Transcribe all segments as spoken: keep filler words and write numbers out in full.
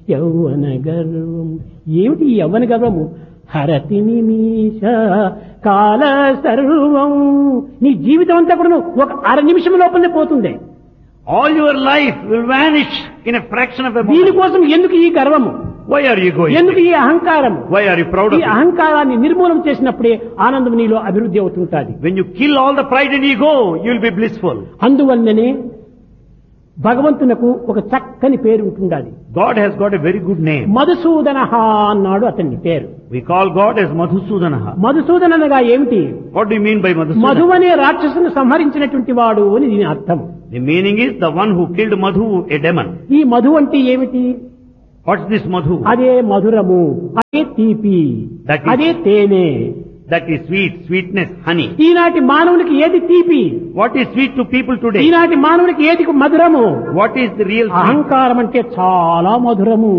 యౌవన గర్వం. ఏమిటి ఈ యౌవన గర్వము? హరతి నిమిష కాల సర్వం. నీ జీవితం అంతా కూడా ఒక అర నిమిషం లోపలనే పోతుంది. All your life will vanish in a fraction of a moment. దీనికోసం ఎందుకు ఈ గర్వము? Why are you going? ఎందుకు ఈ అహంకారము? Why are you proud of ఈ it? అహంకారాన్ని నిర్మూలన చేసినప్పుడే ఆనందం నీలో అభివృద్ధి అవుతుంటుంది. When you kill all the pride and ego, you will be blissful. అందువల్లనే భగవంతునకు ఒక చక్కని పేరు ఉంటుండాలి. God has got a very good name. Madhusudana అన్నాడు అతని పేరు. We call God as Madhusudanaha. Madhusudana అనగా ఏమిటి? What do you mean by Madhu Madhusudana? అనే రాక్షసుని సంహరించినటువంటి వాడు అని దీని అర్థం. The meaning is the one who killed Madhu, a demon. ఈ మధు అంటే ఏమిటి? What's this Madhu? అదే మధురము, అదే తీపి, That is- అదే తేనె. That is sweet, sweetness, honey. ఈనాటి మానవునికి ఏది తీపి? What is sweet to people today? ఈనాటి మానవునికి ఏది మధురము? What is the real sweet? అహంకారం అంటే చాలా మధురము.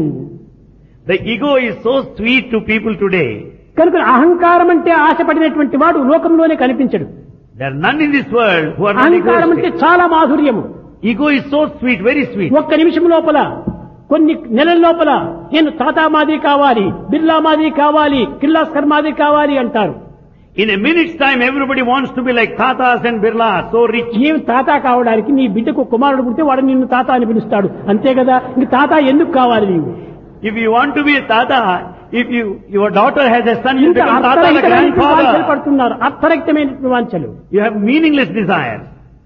The ego is so sweet to people today. కనుక అహంకారం అంటే ఆశపడినటువంటి వాడు లోకంలోనే కనిపించడు. There are none in this world who are not అహంకారం అంటే egoistic. చాలా మాధుర్యము. Ego is so sweet, very sweet. ఒక్క నిమిషం లోపల, కొన్ని నెలల లోపల నేను టాటా మాదిరి కావాలి, బిర్లా మాదిరి కావాలి, కిర్లాస్కర్ మాదిరి కావాలి అంటారు. In a minute's time, everybody wants to be like Tatas and Birla, so rich. ఏమి తాత కావడానికి? నీ బిడ్డకు కుమారుడు పుడితే వాడు నిన్ను తాత అని పిలుస్తాడు, అంతే కదా. ఇంక తాత ఎందుకు కావాలి నీవు? If you want to be a Tata, if you your daughter has a son, you ఇంత become Tata the అర్థరహితమైన వాంఛలు grandfather. పడుతున్నారు, అర్థరహితమైన వాంఛలు. You have meaningless desires.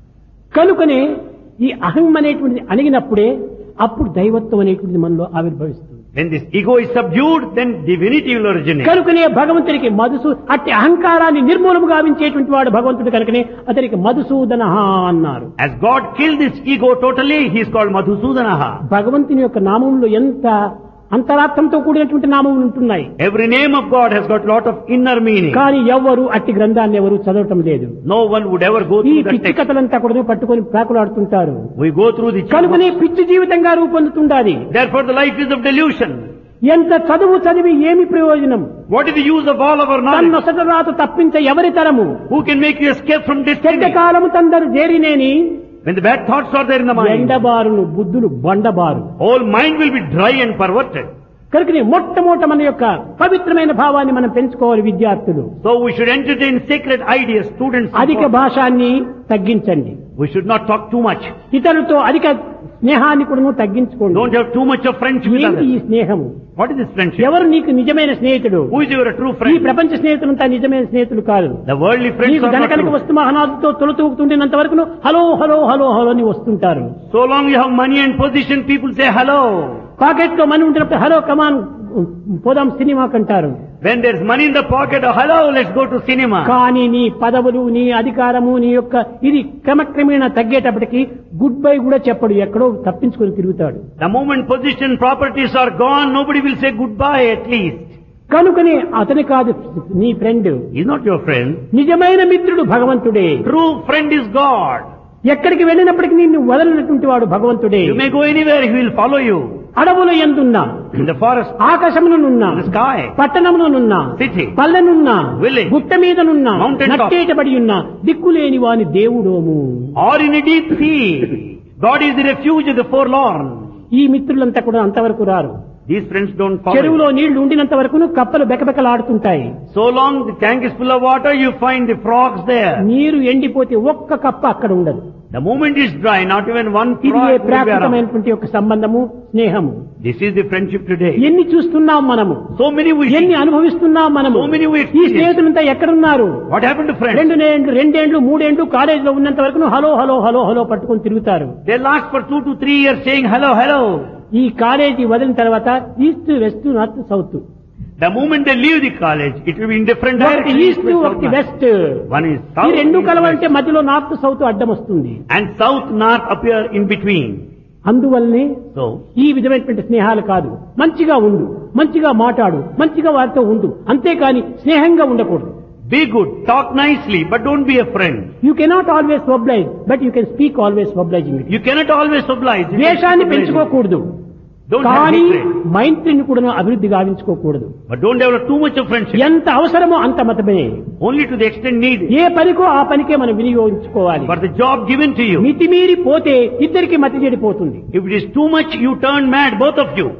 కనుకనే ఈ అహం అనేటువంటిది అణిగినప్పుడే అప్పుడు దైవత్వం అనేటువంటిది మనలో ఆవిర్భవిస్తుంది. When this ego is subdued, then divinity will originate. కనుకనే భగవంతుడికి మధుసూ అట్టి అహంకారాన్ని నిర్మూలము గావించేటువంటి వాడు భగవంతుడు కనుకనే అతనికి మధుసూదన అన్నారు. As God killed this ego totally, he is called Madhusudanaha. భగవంతుని యొక్క నామంలో ఎంత అంతరార్థంతో కూడినటువంటి నామములు ఉంటున్నాయి. Every name of God has got lot of inner meaning. కానీ ఎవ్వరు అట్టి గ్రంథాన్ని ఎవరు చదవటం లేదు. No one would ever go ఈ through that పిచ్చి text. కథలంతా కూడా పట్టుకొని ప్రాకులాడుతుంటారు. We go through the కనుకనే పిచ్చి జీవితంగా రూపొందుతుండాలి. Therefore the life is of delusion. ఎంత చదువు చదివి ఏమి ప్రయోజనం? What is the use of all of our knowledge? తన్నొసట రాత తప్పించ ఎవరి తరము? Who can make you escape from చెడ్డ destiny? కాలము తందరు చేరినేని When the bad thoughts are there in the mind, ఎండబారును బుద్ధులు బండబారు. whole mind will be dry and perverted. కనుకనే మొట్టమొదట మన యొక్క పవిత్రమైన భావాన్ని మనం పెంచుకోవాలి విద్యార్థులు. So we should entertain sacred ideas, students. అధిక భాషాన్ని తగ్గించండి. We should not talk too much. ఇతరులతో అధిక స్నేహాన్ని కూడా తగ్గించుకోండి. Don't have too much of friendship with ఏంటి ఈ others. స్నేహము? What is this friendship? ఎవరు నీకు నిజమైన స్నేహితుడు? Who is your true ఈ friend? ప్రపంచ స్నేహితులంతా నిజమైన స్నేహితులు కాదు. The worldly friends నీకు are not ధనకనక true. వస్తు మహనాథుతో తొలతూగుతుండేంత వరకు హలో హలో హలో హలో అని వస్తుంటారు. So long you have money and position, people say hello. Pocket లో మనీ ఉంటున్నప్పుడు హలో కమాన్ పోదాం సినిమాకి అంటారు. When there is money in the pocket, oh, hello, let's go to cinema. కానీ నీ పదవులు, నీ అధికారము, నీ యొక్క ఇది క్రమక్రమేణా తగ్గేటప్పటికి గుడ్ బై కూడా చెప్పడు, ఎక్కడో తప్పించుకొని తిరుగుతాడు. The moment position, properties are gone, nobody will say goodbye at least. కనుకనే అతని కాదు నీ friend. He's not your friend. నిజమైన మిత్రుడు భగవంతుడే. True friend is God. ఎక్కడికి వెళ్ళినప్పటికీ నిన్ను వదలినటువంటి వాడు భగవంతుడే. You may go anywhere, he will follow you. అడవుల యందున్నా, In the forest, ఆకాశమునున్నా, in the sky, పట్టణమునున్నా, city, పల్లెనున్నా, village, గుట్ట మీదనున్నా, mountain top, నట్టేటబడి ఉన్నా, దిక్కులేని వాని దేవుడోము. or in a deep sea. God is the refuge of the forlorn. ఈ మిత్రులంతా కూడా అంతవరకు రారు. These friends don't follow చెరువులో you. నీళ్లు ఉండినంత వరకు కప్పలు బెకబెకలాడుతుంటాయి. So long the tank is full of water, you find the frogs there. నీరు ఎండిపోతే ఒక్క కప్ప అక్కడ ఉండదు. The moment is dry, not even one ఇది frog will be around. ప్రాకృతమైనటువంటి యొక్క సంబంధము, స్నేహము. This is the friendship today. ఎన్ని చూస్తున్నాం మనము, So many we ఎన్ని see. అనుభవిస్తున్నాం మనము. So many we ఈ experience. స్నేహితులంతా ఎక్కడున్నారు? What happened to friends? రెండు ఏండ్లు రెండేండ్లు మూడేండ్లు కాలేజీలో ఉన్నంత వరకు హలో హలో హలో హలో పట్టుకొని తిరుగుతారు. They last for two to three years saying hello, hello. ఈ కాలేజీ వదిలిన తర్వాత east west north south, The moment they leave the college, it will be in different ఒకటి directions. ఈస్ట్ ఒకటి west. One is ఈ south, రెండు east, కలవంటే west. మధ్యలో north south అడ్డం వస్తుంది. And south, north appear in between. అందువల్లనే So, ఈ విధమైనటువంటి స్నేహాలు కాదు. మంచిగా ఉండు, మంచిగా మాట్లాడు, మంచిగా వారితో ఉండు, అంతేకాని స్నేహంగా ఉండకూడదు. be good, talk nicely, but don't be a friend. You cannot always oblige, but you can speak always obliging. You cannot always oblige. You ద్వేషాన్ని can oblige. పెంచుకోకూడదు, Don't have కానీ hatred. మైత్రిని కూడా అభివృద్ధి గావించుకోకూడదు. But don't develop too much of friendship. ఎంత అవసరమో అంత మతమే. Only to the extent needed. ఏ పనికో ఆ పనికే మనం వినియోగించుకోవాలి. For the job given to you. మితిమీరి పోతే ఇద్దరికి మతి చెడిపోతుంది. If it is too much, you turn mad, both of you.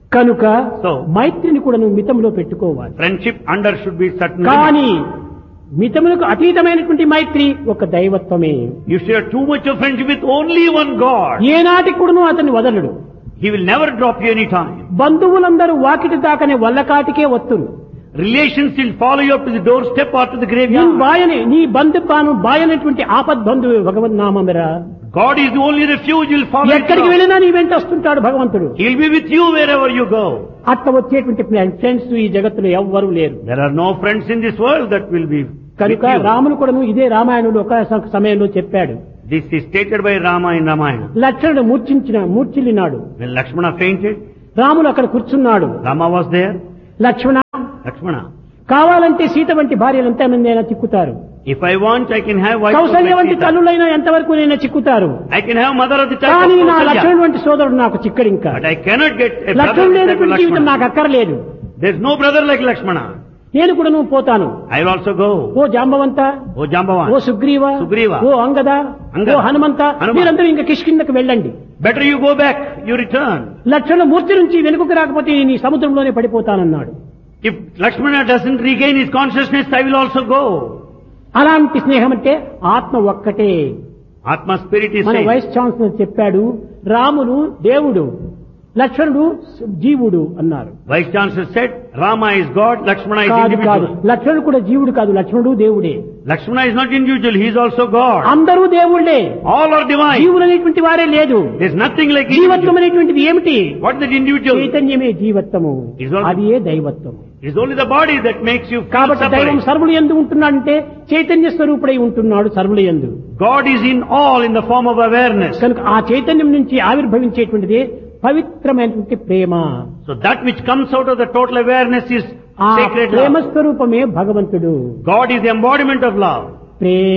కనుక So, మైత్రిని కూడా నువ్వు మితంలో పెట్టుకోవాలి. friendship under should be certain. కానీ మితములకు అతీతమైనటువంటి మైత్రి ఒక దైవత్వమే. You share too much of friendship with only one God. ఏనాటికి కూడా అతన్ని వదలడు. He will never drop you any time. బంధువులందరూ Vakiti దాకనే వల్లకాటికే వత్తురు. Relations will follow you up to the doorstep or to the నీ graveyard. బాయని నీ బంధు Banu బాయనటువంటి ఆపద్బంధువు భగవన్నామరా. God is the only refuge. Will follow ఎక్కడికి you. వెళ్ళినా నీ వెంట వస్తుంటాడు భగవంతుడు. He will be with you wherever you go. అట్లా వచ్చేటువంటి ఫ్రెండ్స్ ఈ జగత్తులో ఎవ్వరూ లేరు. There are no friends in this world that will be with కనుక you. రాముడు కూడాను ఇదే రామాయణుడు ఒక సమయంలో చెప్పాడు. This is stated by Rama in Ramayana. లక్ష్మణుడు మూర్ఛించిన మూర్ఛిల్లినాడు. When Lakshmana fainted, రాముడు అక్కడ కూర్చున్నాడు. Rama was there. Lakshmana Lakshmana, కావాలంటే సీత వంటి భార్యలు ఎంతమంది అయినా చిక్కుతారు. if I want, I can have wife of Kaushalya like వంటి Sita. తల్లులైనా ఎంతవరకు నైనా చిక్కుతారు. I can have mother of the type కానీ of నా Kausalya. లక్ష్మణుడు వంటి సోదరుడు నాకు చిక్కడు ఇంకా. But I cannot get a brother లక్ష్మణుడు of the type of లేనటువంటి జీవితం నాకు Lakshmana. అక్కర్లేదు. There's no brother like Lakshmana. నేను కూడా నువ్వు పోతాను. I will also go. Oh Jambavanta, Oh Jambavan. ఓ సుగ్రీవ, సుగ్రీవ, ఓ అంగద, అంగద, ఓ హనుమంత, హనుమ. మీరందరూ ఇంకా కిష్కిందకు వెళ్ళండి. Better you go back, you return. లక్ష్మణ మూర్తి నుంచి వెనుకకు రాకపోతే నీ సముద్రంలోనే పడిపోతానన్నాడు. If Lakshmana doesn't regain his consciousness, I will also go. అలాంటి స్నేహం అంటే ఆత్మ ఒక్కటే. Atma spirit is మన saying. వైస్ ఛాన్సలర్ చెప్పాడు, రాముడు దేవుడు, లక్ష్మణుడు జీవుడు అన్నారు. Vice Chancellor said, Rama is God, Lakshmana is కాదు కాదు, individual. లక్ష్మణుడు కూడా జీవుడు కాదు, లక్ష్మణుడు దేవుడే. Lakshmana is not individual, he is also God. అందరూ దేవుళ్ళే. All are divine. జీవులు అనేటువంటి వారే లేదు. There's nothing like జీవత్వం individual. అనేటువంటిది ఏమిటి? What is that individual? చైతన్యమే జీవత్వము, Is all- అది ఏ దైవత్వము. It is only the body that makes you feel కాబట్టి దైవం separate. సర్వులు యందు ఉంటున్నాడంటే చైతన్య స్వరూపుడై ఉంటున్నాడు సర్వుల యందు. God is in all in the form of awareness. కనుక ఆ చైతన్యం నుంచి ఆవిర్భవించేటువంటిది పవిత్రమైనటువంటి ప్రేమ. So that which comes out of the total awareness is ఆ sacred ప్రేమ love. స్వరూపమే భగవంతుడు. God is the embodiment of love. Prema